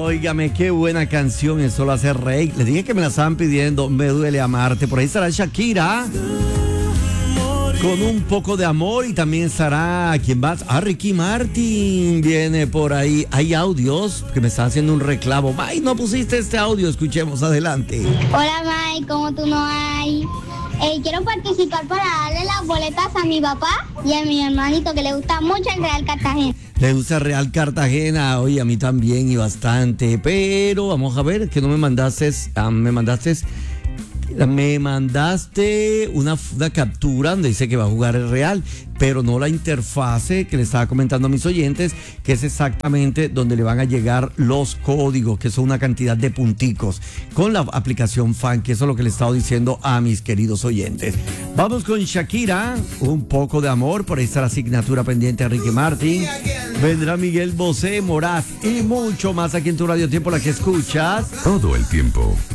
Óigame, qué buena canción, eso lo hace Rey. Le dije que me la estaban pidiendo, Me duele amarte. Por ahí estará Shakira con un poco de amor y también estará, ¿quién más? Ricky Martin viene por ahí. Hay audios que me están haciendo un reclamo. Ay, no pusiste este audio, escuchemos, adelante. Hola, Mike, ¿cómo tú no hay? Quiero participar para darle las boletas a mi papá y a mi hermanito que le gusta mucho el Real Cartagena. Le gusta Real Cartagena, oye, a mí también y bastante, pero vamos a ver, que no me mandaste, me mandaste una captura donde dice que va a jugar el Real, pero no la interfase que le estaba comentando a mis oyentes, que es exactamente donde le van a llegar los códigos, que son una cantidad de punticos, con la aplicación Fan, que eso es lo que le he estado diciendo a mis queridos oyentes. Vamos con Shakira, un poco de amor, por ahí está la asignatura pendiente a Ricky Martin. Vendrá Miguel Bosé, Moraz y mucho más aquí en tu Radio Tiempo, la que escuchas todo el tiempo.